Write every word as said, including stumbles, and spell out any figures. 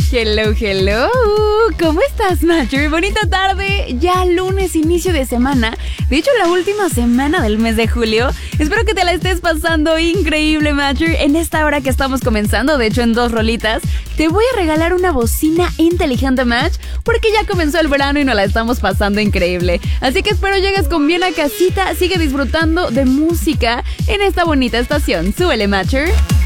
Hello, hello. ¿Cómo estás, Matcher? Bonita tarde, ya lunes, inicio de semana. De hecho, la última semana del mes de julio. Espero que te la estés pasando increíble, Matcher. En esta hora que estamos comenzando, de hecho en dos rolitas, te voy a regalar una bocina inteligente, Match, porque ya comenzó el verano y nos la estamos pasando increíble. Así que espero llegues con bien a casita. Sigue disfrutando de música en esta bonita estación. Súbele, Matcher.